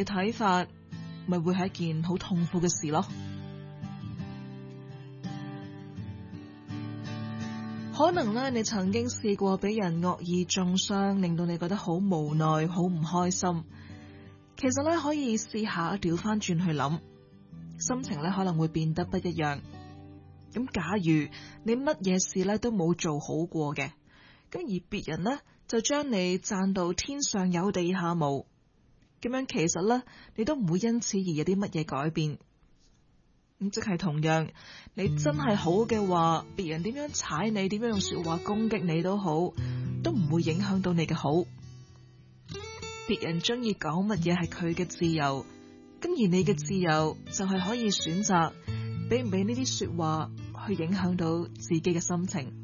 嘅睇法，咪會係一件好痛苦嘅事咯。可能咧，你曾經試過俾人惡意中傷，令到你覺得好無奈、好唔開心。其實咧，可以試下調翻轉去諗，心情咧可能會變得不一樣。咁假如你乜嘢事咧都冇做好過嘅，咁而別人呢，就將你讚到天上有地下無，咁樣其實咧你都唔會因此而有啲乜嘢改變。咁即係同樣，你真係好嘅話，別人點樣踩你，點樣用說話攻擊你都好，都唔會影響到你嘅好。別人中意講乜嘢係佢嘅自由，咁而你嘅自由就係可以選擇俾唔俾呢啲說話去影響到自己嘅心情。